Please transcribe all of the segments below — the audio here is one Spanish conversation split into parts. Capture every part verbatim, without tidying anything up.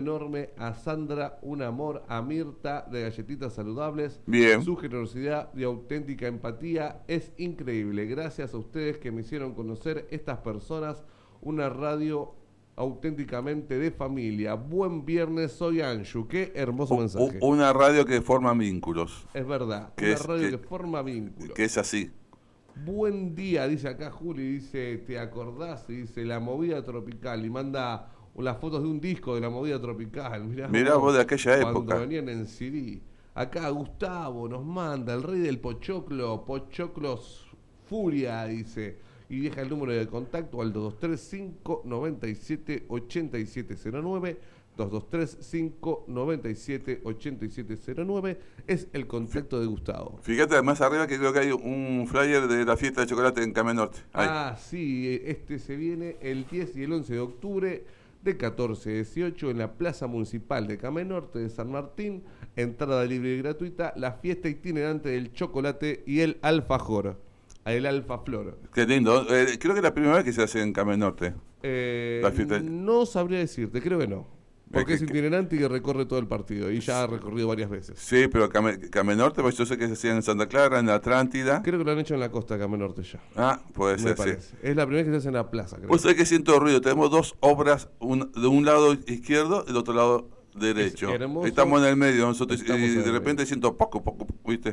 enorme a Sandra, un amor, a Mirta de Galletitas Saludables. Bien. Su generosidad y auténtica empatía es increíble. Gracias a ustedes que me hicieron conocer estas personas, una radio auténticamente de familia. Buen viernes, soy Anshu. Qué hermoso U- mensaje. u- una radio que forma vínculos. Es verdad, Que una es- radio que, que- forma vínculos. Que es así. Buen día, dice acá Juli, dice, ¿te acordás? Y dice, la movida tropical, y manda las fotos de un disco de la movida tropical. Mirá, Mirá vos de aquella cuando época. venían en C D. Acá Gustavo nos manda, el rey del pochoclo, Pochoclos Furia, dice, y deja el número de contacto al dos dos tres cinco nueve siete ocho siete cero nueve, dos dos tres cinco nueve siete ocho siete cero nueve, es el contacto de Gustavo. Fíjate más arriba que creo que hay un flyer de la fiesta de chocolate en Came Norte. Ahí. Ah, sí, este se viene el diez y el once de octubre de catorce a dieciocho en la Plaza Municipal de Came Norte de San Martín, entrada libre y gratuita, la fiesta itinerante del chocolate y el alfajor, el alfaflor. Qué lindo. Eh, creo que es la primera vez que se hace en Came Norte. Eh, La fiesta- No sabría decirte, creo que no. Porque Es es que- itinerante y recorre todo el partido, y ya ha recorrido varias veces. Sí, pero Came, Came Norte, pues yo sé que se hacía en Santa Clara, en la Atlántida. Creo que lo han hecho en la costa de Came Norte ya. Ah, puede Me ser, parece. sí. Es la primera vez que se hace en la plaza, creo. Vos sabés que siento ruido. Tenemos dos obras, un- de un lado izquierdo y del otro lado derecho. Es hermoso. Estamos en el medio nosotros Estamos y en el de repente medio. siento poco, poco, ¿viste?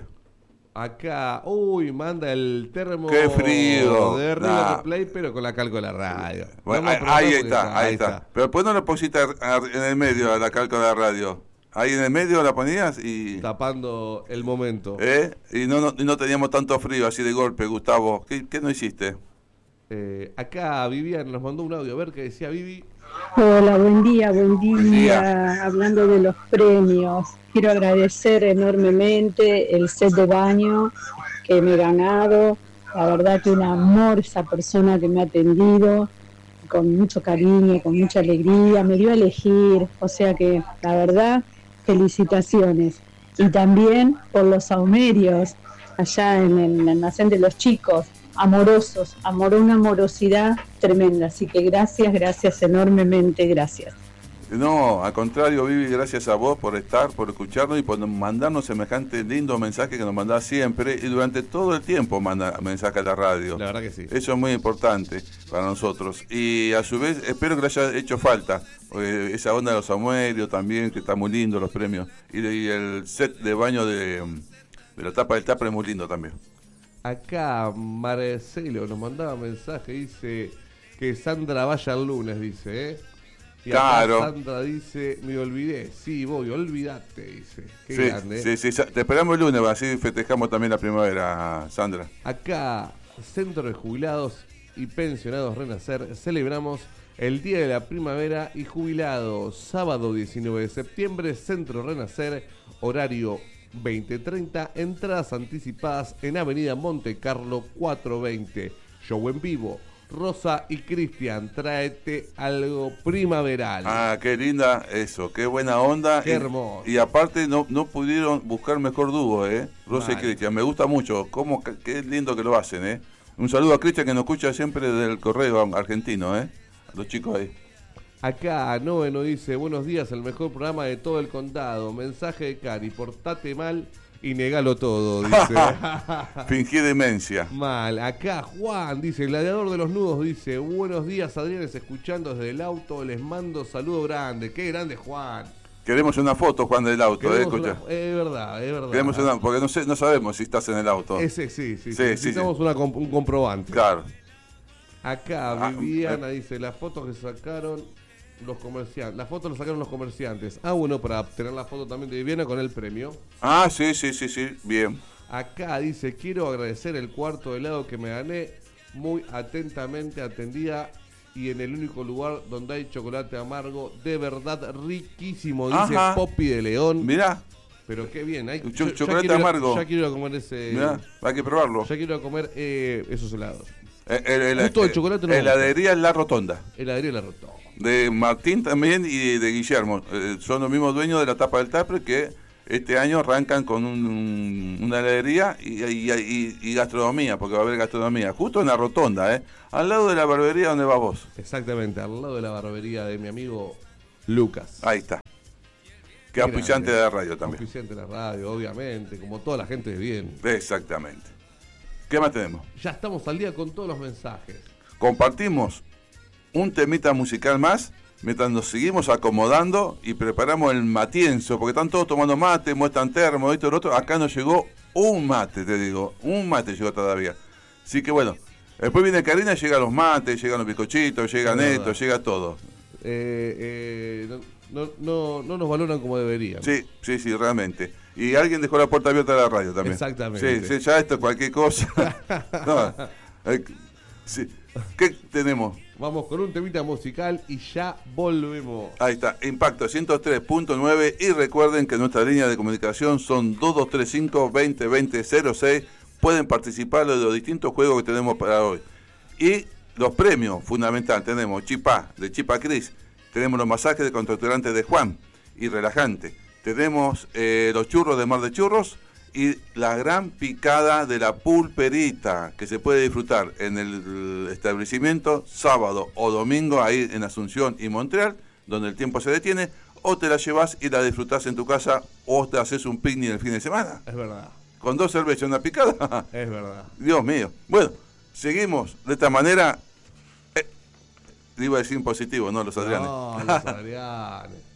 Acá, uy, manda el termo ¡Qué frío! de River Nah. Play, pero con la calco de la radio. Bueno, Vamos a ahí, probar ahí porque está, ahí está. Pero después no lo pusiste a- a- en el medio, a la calca de la radio. Ahí en el medio la ponías y... Tapando el momento. ¿Eh? Y no, no, y no teníamos tanto frío así de golpe, Gustavo. ¿Qué, qué no hiciste? Eh, acá Vivian nos mandó un audio, a ver qué decía Vivi. Hola, buen día, buen día. Buen día. Hablando de los premios, quiero agradecer enormemente el set de baño que me he ganado. La verdad que un amor esa persona que me ha atendido, con mucho cariño, con mucha alegría, me dio a elegir. O sea que, la verdad, felicitaciones. Y también por los saumerios, allá en el almacén de los chicos, amorosos, amor, una amorosidad tremenda. Así que gracias, gracias enormemente, gracias. No, al contrario, Vivi, gracias a vos por estar, por escucharnos y por mandarnos semejante lindo mensaje que nos mandás siempre y durante todo el tiempo manda mensaje a la radio. La verdad que sí. Eso es muy importante para nosotros. Y a su vez, espero que le haya hecho falta eh, esa onda de los saumerios también, que está muy lindo, los premios. Y, de- y el set de baño de, de la tapa del Tapra es muy lindo también. Acá Marcelo nos mandaba mensaje, dice que Sandra vaya el lunes, dice, ¿eh? Y acá Claro. Sandra dice, me olvidé. Sí, voy, olvidate, dice. Qué Sí, grande. ¿eh? sí, sí, sa- te esperamos el lunes, así festejamos también la primavera, Sandra. Acá, Centro de Jubilados y Pensionados Renacer, celebramos el Día de la Primavera y Jubilados. Sábado diecinueve de septiembre, Centro Renacer, horario veinte treinta, entradas anticipadas en Avenida Monte Carlo cuatrocientos veinte. Show en vivo. Rosa y Cristian, tráete algo primaveral. Ah, qué linda eso, qué buena onda. Qué y, hermoso. Y aparte no no pudieron buscar mejor dúo, ¿eh? Rosa y Mal. Cristian, me gusta mucho, cómo, qué lindo que lo hacen, ¿eh? Un saludo a Cristian que nos escucha siempre del correo argentino, ¿eh? A los chicos ahí. Acá Noe nos dice, buenos días, el mejor programa de todo el condado. Mensaje de Cari, portate mal y negalo todo, dice. Fingí demencia. Mal. Acá Juan dice, gladiador de los nudos, dice, buenos días Adrianes, escuchando desde el auto, les mando saludo grande. Qué grande Juan. Queremos una foto, Juan, del auto, ¿eh? Queremos Escucha. una- es verdad, es verdad. Queremos una, porque no sé, no sabemos si estás en el auto. Ese sí, sí, sí. Sí, Necesitamos sí, una comp- un comprobante. Claro. Acá Ah, Viviana dice, las fotos que sacaron los comerciantes, las fotos las sacaron los comerciantes. Ah, bueno, para obtener la foto también de Viviana con el premio. Ah, sí, sí, sí, sí, bien. Acá dice, quiero agradecer el cuarto de helado que me gané, muy atentamente atendida y en el único lugar donde hay chocolate amargo, de verdad riquísimo, dice Ajá. Poppy de León. Mirá, Pero qué bien, hay, Cho- yo- ya chocolate quiero ir a- amargo. Ya quiero ir a comer ese... mirá, hay que probarlo. Ya quiero ir a comer eh, esos helados. Eh, el- el- Justo el eh, chocolate no me heladería La Rotonda. Heladería La Rotonda. De Martín también y de Guillermo. Eh, son los mismos dueños de la tapa del Tapre que este año arrancan con un- una heladería y, y- y- y gastronomía, porque va a haber gastronomía. Justo en La Rotonda, ¿eh? Al lado de la barbería donde vas vos. Exactamente, al lado de la barbería de mi amigo Lucas. Ahí está. Que es auspiciante de la radio también. Auspiciante de la radio, obviamente, como toda la gente de bien. Exactamente. ¿Qué más tenemos? Ya estamos al día con todos los mensajes. Compartimos un temita musical más mientras nos seguimos acomodando y preparamos el matienzo, porque están todos tomando mate, muestran termo, esto y lo otro. Acá nos llegó un mate, te digo, un mate llegó todavía. Así que bueno, después viene Karina, llegan los mates, llegan los bizcochitos, llegan Es esto, verdad. llega todo. Eh, eh, no, no, no, no nos valoran como deberían. Sí, sí, sí, realmente. Y alguien dejó la puerta abierta de la radio también. Exactamente. Sí, sí, ya esto, cualquier cosa. No, eh, sí. ¿Qué tenemos? Vamos con un temita musical y ya volvemos. Ahí está, Impacto ciento tres punto nueve y recuerden que nuestra línea de comunicación son dos dos tres cinco, veinte veinte cero seis. Pueden participar de los distintos juegos que tenemos para hoy. Y los premios, fundamental, tenemos Chipá, de Chipa Cris, tenemos los masajes de contracturante de Juan y relajante, tenemos eh, los churros de Mar de Churros y la gran picada de la Pulperita, que se puede disfrutar en el establecimiento sábado o domingo, ahí en Asunción y Montreal, donde el tiempo se detiene, o te la llevas y la disfrutás en tu casa, o te haces un picnic el fin de semana. Es verdad. Con dos cervezas y una picada. Es verdad. Dios mío. Bueno, seguimos de esta manera. Eh, iba a decir en positivo, ¿no, los Adrianes? No, los Adrianes.